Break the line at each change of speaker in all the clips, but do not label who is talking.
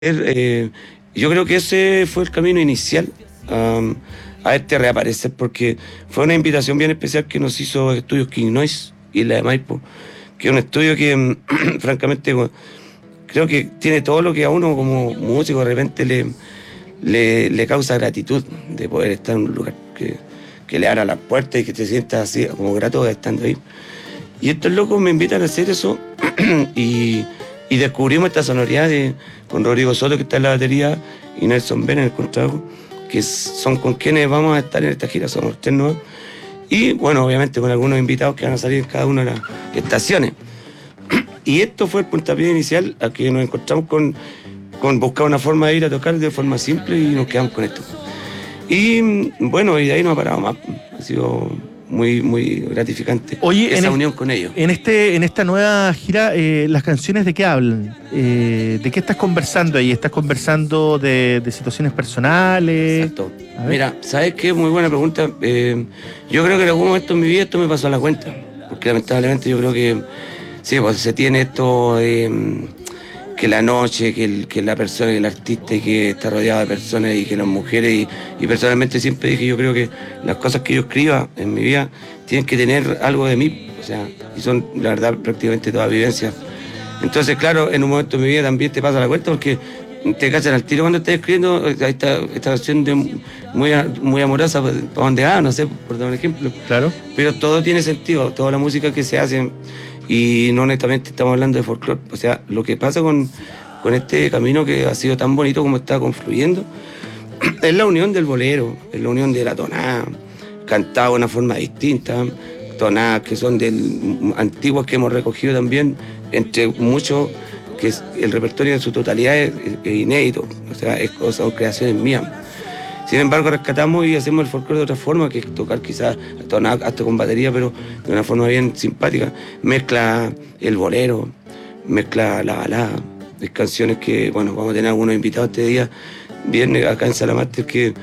Yo creo que ese fue el camino inicial a este reaparecer, porque fue una invitación bien especial que nos hizo Estudios King Noise y la de Maipo, que es un estudio que francamente creo que tiene todo lo que a uno como músico de repente le causa gratitud de poder estar en un lugar que le abra las puertas y que te sientas así como grato de estando ahí. Y estos locos me invitan a hacer eso y descubrimos esta sonoridad con Rodrigo Soto, que está en la batería, y Nelson Ben en el contrabajo, que son con quienes vamos a estar en esta gira, somos 3 nuevos. Y bueno, obviamente con algunos invitados que van a salir en cada una de las estaciones. Y esto fue el puntapié inicial a que nos encontramos con buscar una forma de ir a tocar de forma simple y nos quedamos con esto. Y bueno, y de ahí no ha parado más. Ha sido muy, muy gratificante.
Oye,
esa unión con ellos.
En esta nueva gira, ¿las canciones de qué hablan? ¿De qué estás conversando ahí? ¿Estás conversando de situaciones personales?
Exacto. Mira, ¿sabes qué? Muy buena pregunta. Yo creo que en algún momento en mi vida esto me pasó a la cuenta. Porque lamentablemente yo creo que sí, pues se tiene esto que la noche, que la persona, que el artista, y que está rodeado de personas y que las mujeres, y personalmente siempre dije, yo creo que las cosas que yo escriba en mi vida tienen que tener algo de mí, o sea, y son la verdad prácticamente todas vivencias. Entonces, claro, en un momento de mi vida también te pasa la cuenta porque te cachan al tiro cuando estás escribiendo esta canción muy amorosa, ¿para dónde va? No sé, por dar un ejemplo.
Claro.
Pero todo tiene sentido, toda la música que se hace. Y no honestamente estamos hablando de folclore. O sea, lo que pasa con este camino que ha sido tan bonito como está confluyendo, es la unión del bolero, es la unión de la tonada, cantada de una forma distinta, tonadas que son antiguas que hemos recogido también, entre muchos, que el repertorio en su totalidad es inédito, o sea, son creaciones mías. Sin embargo, rescatamos y hacemos el folclore de otra forma, que es tocar quizás hasta con batería, pero de una forma bien simpática. Mezcla el bolero, mezcla la balada. Hay canciones que, bueno, vamos a tener algunos invitados este día, viernes, acá en Salamaster, que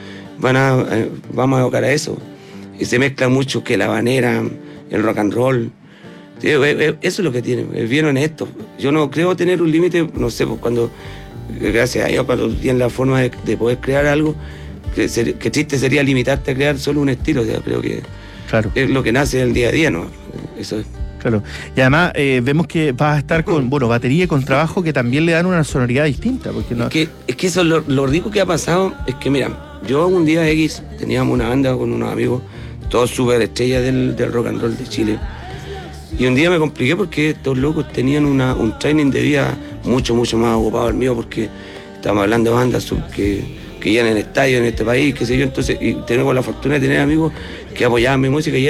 vamos a evocar a eso. Y se mezcla mucho que la habanera, el rock and roll. Eso es lo que tiene, es bien honesto. Yo no creo tener un límite, no sé, pues cuando, gracias a Dios, cuando tienes la forma de poder crear algo, que triste sería limitarte a crear solo un estilo. O sea, creo que claro, es lo que nace en el día a día, ¿no? Eso es.
Claro. Y además vemos que vas a estar con batería y con trabajo que también le dan una sonoridad distinta. Porque no...
es que eso, lo rico que ha pasado es que, mira, yo un día X teníamos una banda con unos amigos, todos súper estrellas del rock and roll de Chile. Y un día me compliqué porque estos locos tenían un training de vida mucho, mucho más ocupado al mío, porque estábamos hablando de bandas que llenan estadios en este país, qué sé yo. Entonces, y tenemos la fortuna de tener amigos que apoyaban mi música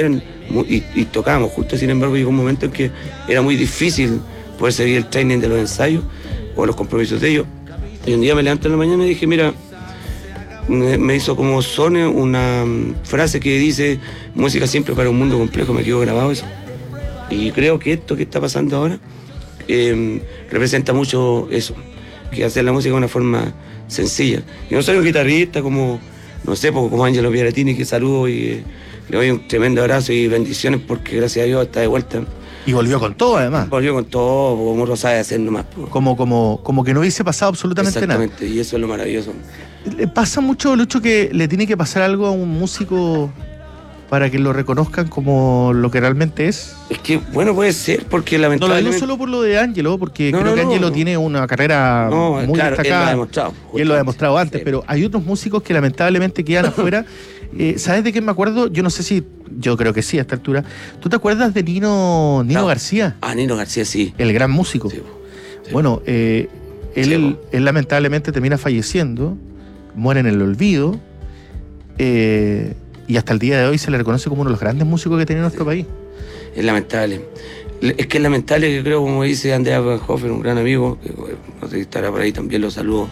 y tocábamos justo. Sin embargo, llegó un momento en que era muy difícil poder seguir el training de los ensayos o los compromisos de ellos. Y un día me levanté en la mañana y dije, mira, me hizo como sone una frase que dice: música simple para un mundo complejo. Me quedó grabado eso. Y creo que esto que está pasando ahora representa mucho eso, que hacer la música de una forma sencilla. Yo no soy un guitarrista como, no sé, como Angelo Pieratini, que saludo y le doy un tremendo abrazo y bendiciones, porque gracias a Dios está de vuelta.
Y volvió con todo, además.
Volvió con todo, como lo sabe hacer nomás.
Como que no hubiese pasado absolutamente nada.
Exactamente, y eso es lo maravilloso.
¿Le pasa mucho, Lucho, que le tiene que pasar algo a un músico para que lo reconozcan como lo que realmente es?
Es que, bueno, puede ser, porque lamentablemente...
No, no solo por lo de Ángelo, porque creo que Ángelo tiene una carrera muy destacada. Él lo ha demostrado. Y él lo ha demostrado antes, sí. Pero hay otros músicos que lamentablemente quedan afuera. ¿Sabes de qué me acuerdo? Yo no sé si... Yo creo que sí, a esta altura. ¿Tú te acuerdas de Nino García?
Ah, Nino García, sí.
El gran músico. Sí. Bueno, él lamentablemente termina falleciendo, muere en el olvido, y hasta el día de hoy se le reconoce como uno de los grandes músicos que tiene nuestro país.
Es lamentable. Es que es lamentable, que creo, como dice Andrea Hofer, un gran amigo, que no sé si estará por ahí, también lo saludo.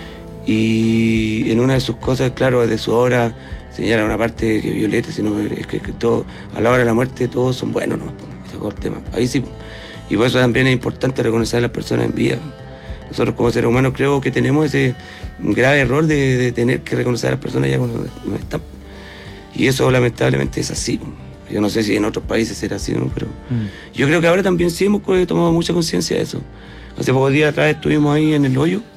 Y en una de sus cosas, claro, de su obra, señala una parte que Violeta, sino es que todo, a la hora de la muerte todos son buenos, ¿no? Ese es el tema. Ahí sí. Y por eso también es importante reconocer a las personas en vida. Nosotros como seres humanos creo que tenemos ese grave error de tener que reconocer a las personas ya cuando no están. Y eso lamentablemente es así. Yo no sé si en otros países será así, ¿no? Pero yo creo que ahora también sí hemos tomado mucha conciencia de eso. Hace pocos días atrás estuvimos ahí en El Hoyo,